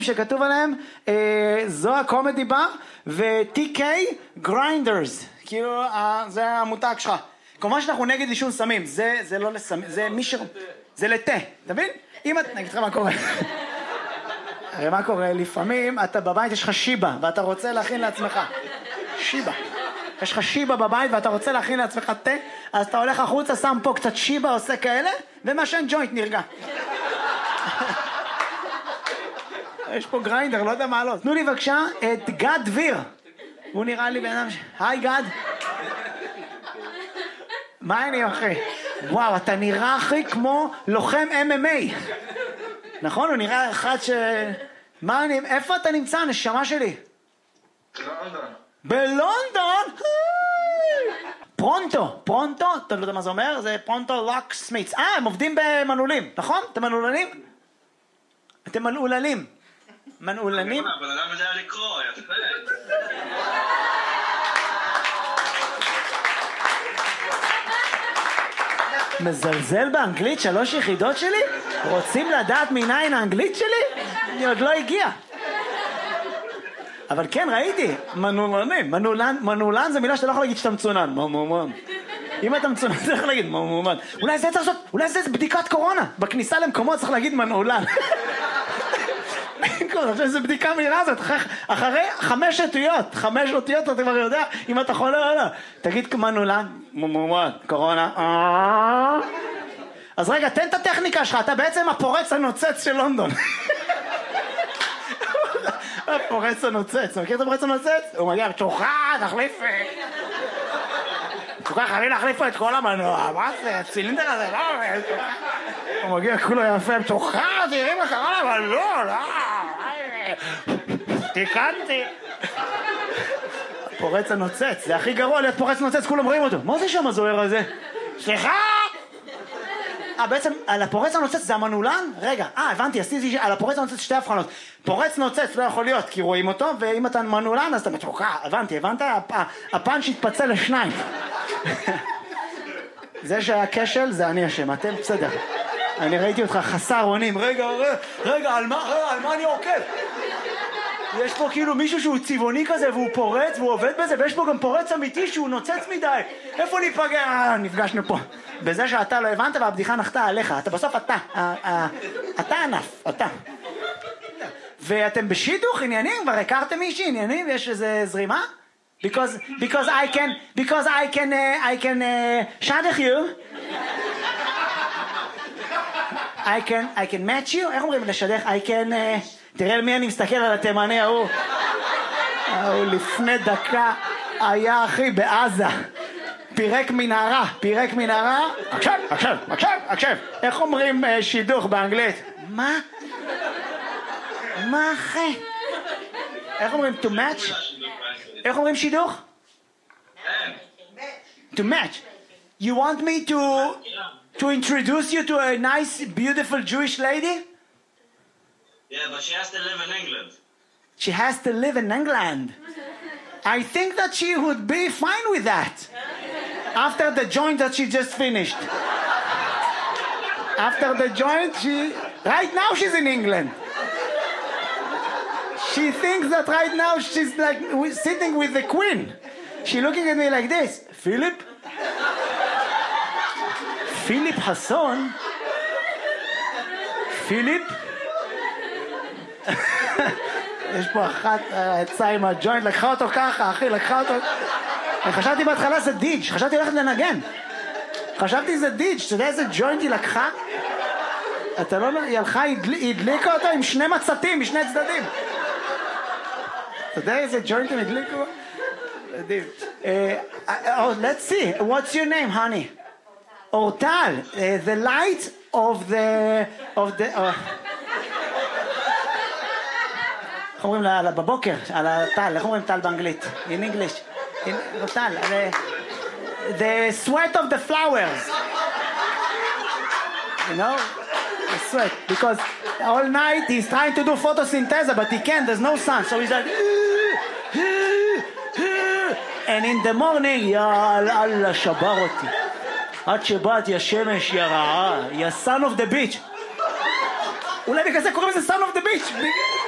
שכתוב עליהם זו הקומדי בר ו-TK גריינדרס, כאילו זה המותג שלך. כלומר שאנחנו נגד עישון סמים, זה לא לסמים, זה מי ש... זה לתה, אתה מבין? אם את... נגיד לך מה קורה. הרי מה קורה? לפעמים אתה בבית יש לך שיבה ואתה רוצה להכין לעצמך שיבה. יש לך שיבה בבית ואתה רוצה להכין לעצמך תה, אז אתה הולך החוצה, שם פה קצת שיבה, עושה כאלה ומשן ג'וינט נרגע. יש פה גריינדר, לא יודע מה לא. תנו לי בבקשה את גד דביר. הוא נראה לי בן אדם היי גד. מה אני אחי? וואו, אתה נראה אחי כמו לוחם MMA. נכון? הוא נראה אחד ש... מה אני... איפה אתה נמצא, נשמה שלי? בלונדון. בלונדון? פרונטו, אתה לא יודע מה זה אומר? זה פרונטו לוק סמיץ. הם עובדים במנעולים, נכון? אתם מנעולנים? אתם מנעולנים. מנעולנים? אבל אדם יודע לקרוא, יפה. מזלזל באנגלית 3 יחידות שלי? רוצים לדעת מניין האנגלית שלי? אני עוד לא הגיע. אבל כן, ראיתי, מנעולנים. מנעולן זה מילה שאתה לא יכול להגיד שאתה מצונן. מנעולן. אם אתה מצונן, אתה יכול להגיד מנעולן. אולי זה צריך לעשות, אולי זה בדיקת קורונה. בכניסה למקומות צריך להגיד מנעולן. אני חושב שזו בדיקה מהירה הזאת, אחרי 5 אותיות אתה כבר יודע אם אתה חולה או לא. תגיד מנעולן, קורונה. אז רגע, תן את הטכניקה שלך, אתה בעצם הפורץ הנוצץ של לונדון. הפורץ הנוצץ, מכיר את הפורץ הנוצץ? הוא מגיע, תוכה, תחליף. תוכה, חייבים להחליף פה את כל המנוע, מה זה, הצילינדר הזה, לא, הוא מגיע כולו יפה, תוכה, תראי מה קרה, אבל לא, תיקנתי. פורץ הנוצץ, זה הכי גרוע להיות פורץ נוצץ, כולם רואים אותו. מה זה שם הזוהר הזה? סליחה! בעצם על הפורץ הנוצץ זה המנעולן? רגע, הבנתי, עשיתי על הפורץ הנוצץ 2 הבחנות. פורץ נוצץ לא יכול להיות כי רואים אותו, ואם אתה מנעולן אז אתה מתרוקע. הבנת? הפאנץ' התפצל ל2. זה שהיה כשל זה אני אשם, אתם בסדר. אני ראיתי אותך חסר אונים. רגע, על מה אני עוקב? יש פה כאילו מישהו שהוא צבעוני כזה והוא פורץ והוא עובד בזה, ויש פה גם פורץ אמיתי שהוא נוצץ מדי. איפה ניפגע? נפגשנו פה. בזה שאתה לא הבנת והבדיחה נחתה עליך. אתה בסוף אתה ענף, אתה. ואתם בשידוך עניינים? כבר הכרתם מישהי עניינים? יש איזה זרימה? Because I can שדך you. I can match you. איך אומרים לשדך? I can... תראה למי אני מסתכל על התימני ההוא. הוא לפני דקה היה אחי בעזה. פירק מנהרה. עכשיו. איך אומרים שידוך באנגלית? מה אחי? איך אומרים to match? איך אומרים שידוך? To match. You want me to introduce you to a nice, beautiful Jewish lady? Yeah, but she has to live in England. She has to live in England. I think that she would be fine with that. After the joint that she just finished. After the joint, right now she's in England. She thinks that right now she's like sitting with the queen. She's looking at me like this. Philip Hasson? Philip? יש פה אחת יצאה עם הג'וינט, לקחה אותו ככה, אחי, אני חשבתי בהתחלה זה דיג', חשבתי ללכת לנגן. חשבתי זה דיג', אתה יודע איזה ג'וינט היא לקחה? אתה לא... היא הלכה, הדליקה אותו עם 2 מצתים משני צדדים. אתה יודע איזה ג'וינט הם הדליקו? מדהים. Let's see, what's your name, honey? אורטל, the light of the... איך אומרים בבוקר, על הטל, איך אומרים טל באנגלית? In English. טל, the sweat of the flowers. You know? The sweat. Because all night he's trying to do photosynthesis, but he can't, there's no sun. So he's like... And in the morning, יאללה, שבר אותי. עד שבאת, יא שמש, יא רעה, יא son of the beach. אולי בגלל זה קוראים לזה son of the beach.